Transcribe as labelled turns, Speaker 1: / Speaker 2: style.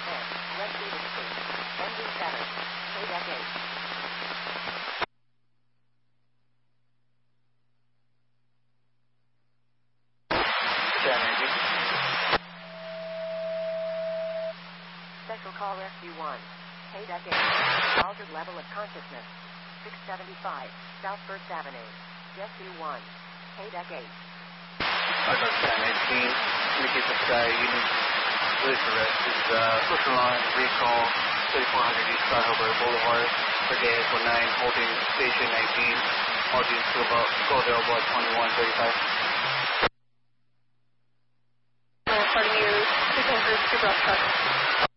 Speaker 1: ahead. Red Phoenix Street. Engine 7. KDEC 8. Special Call Rescue 1. KDEC 8. Altered level of consciousness. 675 South First Avenue. Rescue 1. KDEC 8.
Speaker 2: Argos 1018, indicate the sky unit police arrest is social line recall 3400 East Skyharbor Boulevard for KS19 holding station 19 audience to about go available at 2135.
Speaker 3: Pardon you, 210 for Super Truck.